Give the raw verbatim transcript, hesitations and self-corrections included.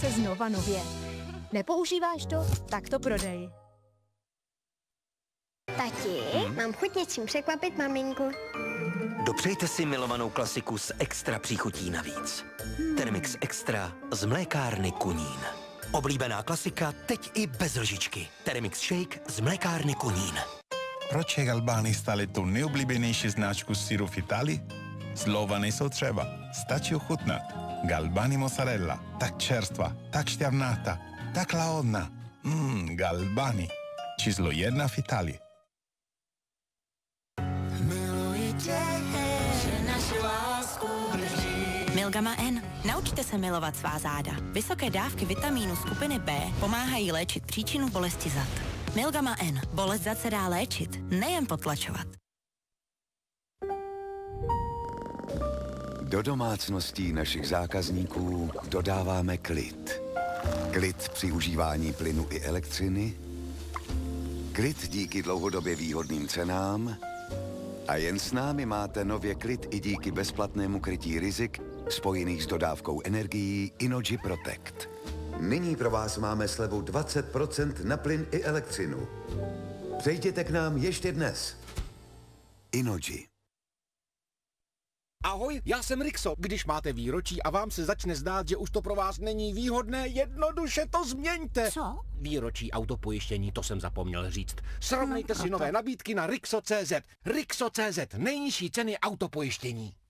se znova nově. Nepoužíváš to? Tak to prodej. Tati, hmm? mám chuť něčím překvapit maminku. Dopřejte si milovanou klasiku s extra příchutí navíc. Hmm. Thermix Extra z mlékárny Kunín. Oblíbená klasika teď i bez lžičky. Thermix Shake z mlékárny Kunín. Proč je Galbani stále tu nejoblíbenější značku syru v Itálii? Slova nejsou třeba, stačí ochutnat. Galbani mozzarella, tak čerstva, tak šťavnatá, tak lahodná. Mmm, Galbani. Číslo jedna v Itálii. Milgama N. Naučte se milovat svá záda. Vysoké dávky vitamínu skupiny B pomáhají léčit příčinu bolesti zad. Milgama N. Bolest zad se dá léčit, nejen potlačovat. Do domácností našich zákazníků dodáváme klid. Klid při užívání plynu i elektřiny, klid díky dlouhodobě výhodným cenám a jen s námi máte nově klid i díky bezplatnému krytí rizik spojených s dodávkou energií Innogy Protect. Nyní pro vás máme slevu dvacet procent na plyn i elektřinu. Přejděte k nám ještě dnes. Innogy. Ahoj, já jsem Rixo. Když máte výročí a vám se začne zdát, že už to pro vás není výhodné, jednoduše to změňte. Co? Výročí autopojištění, to jsem zapomněl říct. Srovnejte si nové nabídky na Rixo tečka cé zet. Rixo tečka cé zet, nejnižší ceny autopojištění.